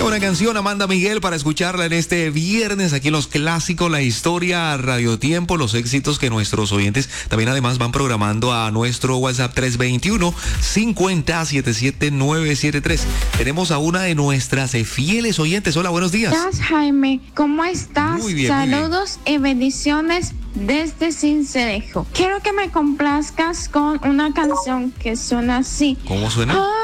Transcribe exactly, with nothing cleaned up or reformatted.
buena canción, Amanda Miguel, para escucharla en este viernes aquí en Los Clásicos, la historia, Radio Tiempo, los éxitos que nuestros oyentes también además van programando a nuestro WhatsApp tres dos uno, cinco cero, siete siete nueve siete tres. Tenemos a una de nuestras fieles oyentes. Hola, buenos días. Hola, Jaime, ¿cómo estás? Muy bien, Saludos muy bien. y bendiciones desde Cincelejo. Quiero que me complazcas con una canción que suena así. ¿Cómo suena?